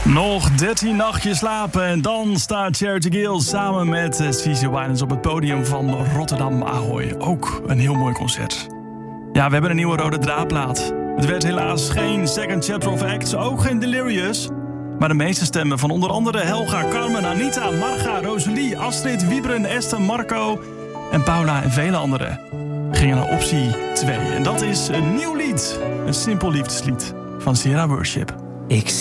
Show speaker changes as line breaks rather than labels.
Nog 13 nachtjes slapen en dan staat Charity Gills samen met CeCe Winans op het podium van Rotterdam Ahoy. Ook een heel mooi concert. Ja, we hebben een nieuwe rode draadplaat. Het werd helaas geen Second Chapter of Acts, ook geen Delirious. Maar de meeste stemmen van onder andere Helga, Carmen, Anita, Marga, Rosalie, Astrid, Wiebren, Esther, Marco en Paula en vele anderen gingen naar optie 2. En dat is een nieuw lied, een simpel liefdeslied van Sierra Worship.
Ik